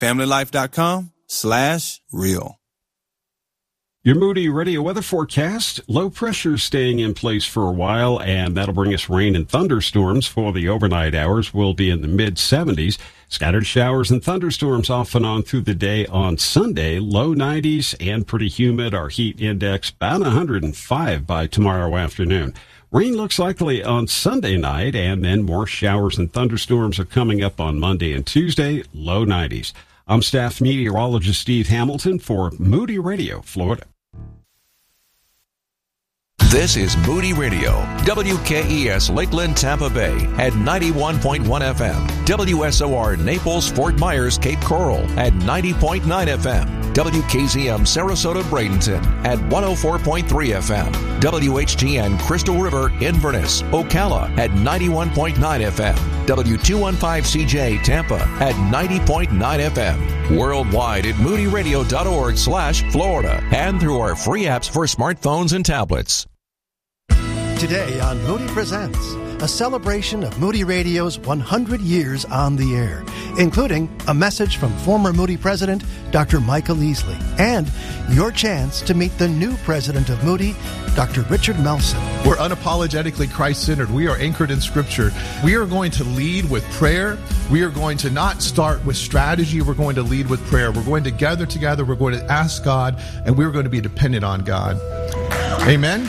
FamilyLife.com/real. Your Moody Radio weather forecast. Low pressure staying in place for a while, and that'll bring us rain and thunderstorms for the overnight hours. We'll be in the mid-70s. Scattered showers and thunderstorms off and on through the day on Sunday. Low 90s and pretty humid. Our heat index about 105 by tomorrow afternoon. Rain looks likely on Sunday night, and then more showers and thunderstorms are coming up on Monday and Tuesday. Low 90s. I'm staff meteorologist Steve Hamilton for Moody Radio, Florida. This is Moody Radio, WKES Lakeland, Tampa Bay at 91.1 FM, WSOR Naples, Fort Myers, Cape Coral at 90.9 FM, WKZM Sarasota, Bradenton at 104.3 FM, WHTN Crystal River, Inverness, Ocala at 91.9 FM, W215CJ Tampa at 90.9 FM, worldwide at moodyradio.org/Florida, and through our free apps for smartphones and tablets. Today on Moody Presents, a celebration of Moody Radio's 100 years on the air, including a message from former Moody president, Dr. Michael Easley, and your chance to meet the new president of Moody, Dr. Richard Melson. We're unapologetically Christ-centered. We are anchored in Scripture. We are going to lead with prayer. We are going to not start with strategy. We're going to lead with prayer. We're going to gather together. We're going to ask God, and we're going to be dependent on God. Amen?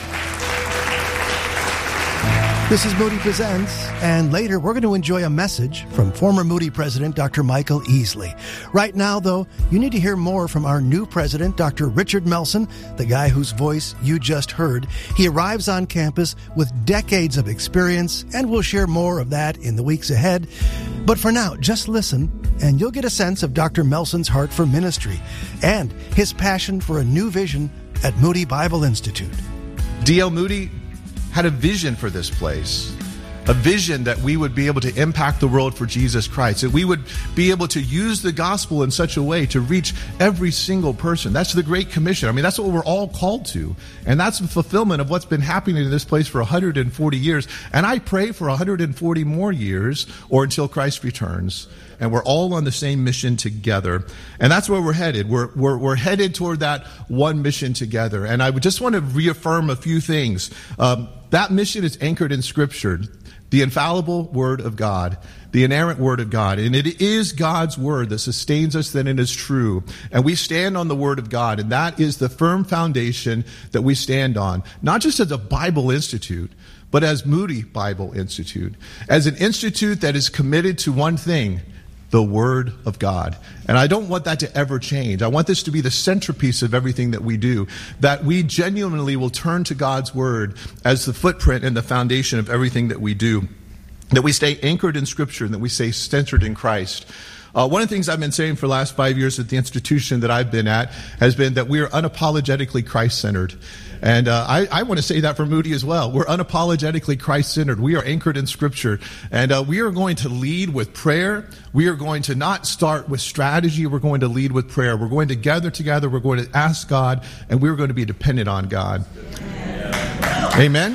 This is Moody Presents, and later we're going to enjoy a message from former Moody president, Dr. Michael Easley. Right now, though, you need to hear more from our new president, Dr. Richard Melson, the guy whose voice you just heard. He arrives on campus with decades of experience, and we'll share more of that in the weeks ahead. But for now, just listen, and you'll get a sense of Dr. Melson's heart for ministry and his passion for a new vision at Moody Bible Institute. D.L. Moody had a vision for this place, a vision that we would be able to impact the world for Jesus Christ, that we would be able to use the gospel in such a way to reach every single person. That's the Great Commission. I mean, that's what we're all called to. And that's the fulfillment of what's been happening in this place for 140 years. And I pray for 140 more years or until Christ returns. And we're all on the same mission together. And that's where we're headed. We're headed toward that one mission together. And I would just want to reaffirm a few things. That mission is anchored in Scripture, the infallible Word of God, the inerrant Word of God. And it is God's Word that sustains us, that it is true. And we stand on the Word of God, and that is the firm foundation that we stand on, not just as a Bible institute, but as Moody Bible Institute, as an institute that is committed to one thing, the Word of God. And I don't want that to ever change. I want this to be the centerpiece of everything that we do, that we genuinely will turn to God's Word as the footprint and the foundation of everything that we do, that we stay anchored in Scripture, and that we stay centered in Christ. One of the things I've been saying for the last 5 years at the institution that I've been at has been that we are unapologetically Christ-centered. And I want to say that for Moody as well. We're unapologetically Christ-centered. We are anchored in Scripture. And we are going to lead with prayer. We are going to not start with strategy. We're going to lead with prayer. We're going to gather together. We're going to ask God. And we're going to be dependent on God. Amen?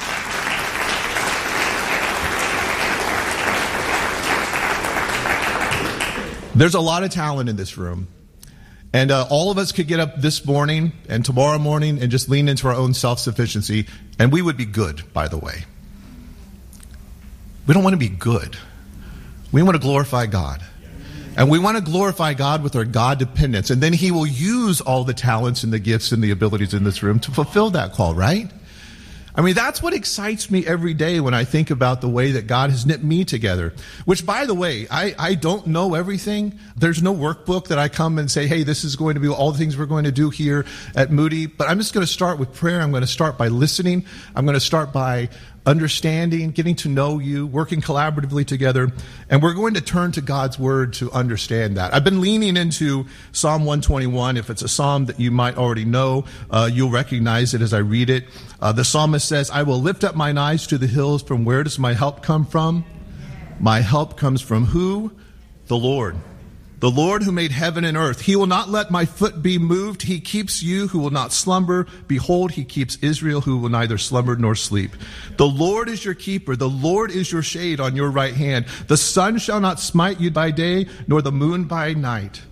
There's a lot of talent in this room. And all of us could get up this morning and tomorrow morning and just lean into our own self-sufficiency, and we would be good, by the way. We don't want to be good. We want to glorify God. And we want to glorify God with our God dependence. And then He will use all the talents and the gifts and the abilities in this room to fulfill that call, right? I mean, that's what excites me every day when I think about the way that God has knit me together. Which, by the way, I don't know everything. There's no workbook that I come and say, hey, this is going to be all the things we're going to do here at Moody. But I'm just going to start with prayer. I'm going to start by listening. I'm going to start by understanding, getting to know you, working collaboratively together. And we're going to turn to God's Word to understand that. I've been leaning into Psalm 121. If it's a psalm that you might already know, you'll recognize it as I read it. The psalmist says, I will lift up mine eyes to the hills. From where does my help come from? My help comes from who? The Lord. The Lord who made heaven and earth, he will not let my foot be moved. He keeps you who will not slumber. Behold, he keeps Israel who will neither slumber nor sleep. The Lord is your keeper. The Lord is your shade on your right hand. The sun shall not smite you by day, nor the moon by night.